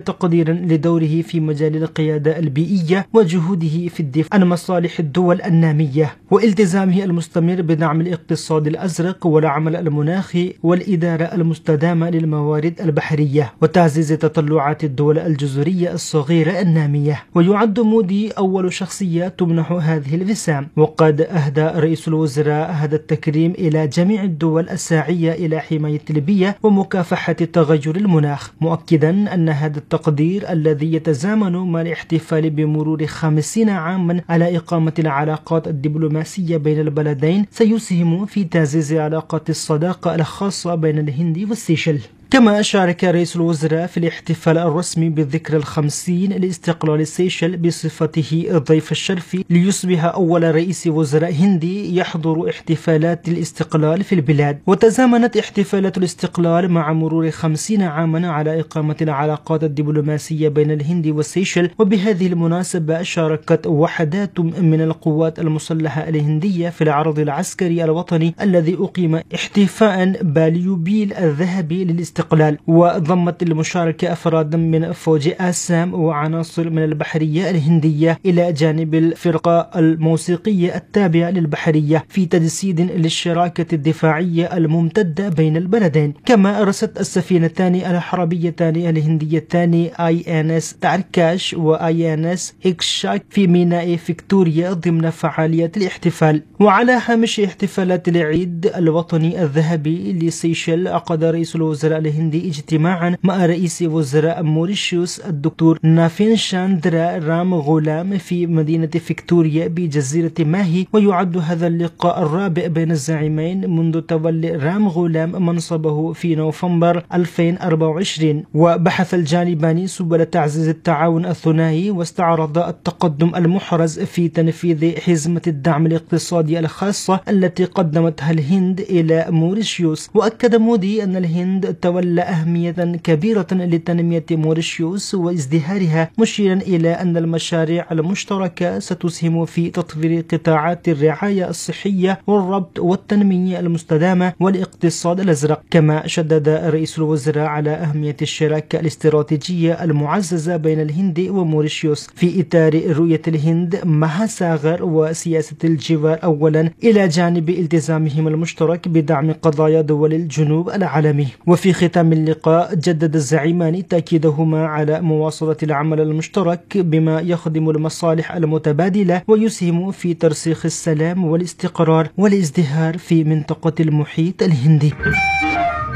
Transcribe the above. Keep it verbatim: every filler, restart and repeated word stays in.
تقديرا لدوره في مجال القيادة البيئية وجهوده في الدفاع عن مصالح الدول النامية والتزامه المستمر بدعم الاقتصاد الأزرق والعمل المناخي والإدارة المستدامة للموارد البحرية وتعزيز تطلعات الدول الجزرية الصغيرة النامية. ويعد مودي أول شخصية تمنح هذه الوسام، وقد أهدى رئيس الوزراء هذا التكريم إلى جميع الدول الساعية إلى حماية البيئة ومكافحة تغير المناخ، مؤكدا أن هذا التقدير الذي يتزامن مع الاحتفال بمرور خمسين عاما على إقامة العلاقات الدبلوماسية بين البلدين سيسهم في تعزيز علاقات الصداقة الخاصة بين الهند والسيشل. كما شارك رئيس الوزراء في الاحتفال الرسمي بالذكرى الخمسين لاستقلال السيشل بصفته الضيف الشرفي ليصبح أول رئيس وزراء هندي يحضر احتفالات الاستقلال في البلاد. وتزامنت احتفالات الاستقلال مع مرور خمسين عاما على إقامة العلاقات الدبلوماسية بين الهند والسيشل، وبهذه المناسبة شاركت وحدات من القوات المسلحة الهندية في العرض العسكري الوطني الذي أقيم احتفاء باليوبيل الذهبي للاستقلال، وضمت المشاركة أفرادا من فوج آسام وعناصر من البحرية الهندية إلى جانب الفرقة الموسيقية التابعة للبحرية في تجسيد للشراكة الدفاعية الممتدة بين البلدين. كما رست السفينتان الحربيتان الهنديتان آي إن إس تاركاش و آي إن إس إكشاك في ميناء فيكتوريا ضمن فعاليات الاحتفال. وعلى هامش احتفالات العيد الوطني الذهبي لسيشل عقد رئيس الوزراء الهندي اجتماعا مع رئيس وزراء موريشيوس الدكتور نافين شاندرا رام غولام في مدينة فيكتوريا بجزيرة ماهي، ويعد هذا اللقاء الرابع بين الزعيمين منذ تولي رام غولام منصبه في نوفمبر ألفين وأربعة وعشرين. وبحث الجانبان سبل تعزيز التعاون الثنائي واستعرض التقدم المحرز في تنفيذ حزمة الدعم الاقتصادي الخاصة التي قدمتها الهند إلى موريشيوس. وأكد مودي أن الهند تولى أهمية كبيرة لتنمية موريشيوس وازدهارها، مشيرا إلى أن المشاريع المشتركة ستسهم في تطوير قطاعات الرعاية الصحية والربط والتنمية المستدامة والاقتصاد الأزرق. كما شدد رئيس الوزراء على أهمية الشراكة الاستراتيجية المعززة بين الهند وموريشيوس في إطار رؤية الهند مهاساغر وسياسة الجوار أولا، إلى جانب التزامهم المشترك بدعم قضايا دول الجنوب العالمي. وفي ختام اللقاء جدد الزعيمان تأكيدهما على مواصلة العمل المشترك بما يخدم المصالح المتبادلة ويسهم في ترسيخ السلام والاستقرار والازدهار في منطقة المحيط الهندي.